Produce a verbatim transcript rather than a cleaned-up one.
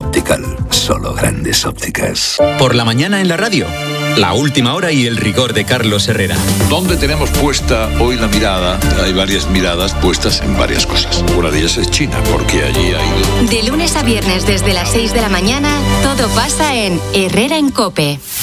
Optical, solo grandes ópticas. Por la mañana en la radio, la última hora y el rigor de Carlos Herrera. ¿Dónde tenemos puesta hoy la mirada? Hay varias miradas puestas en varias cosas. Una de ellas es China, porque allí ha ido. De lunes a viernes desde las seis de la mañana, todo pasa en Herrera en COPE.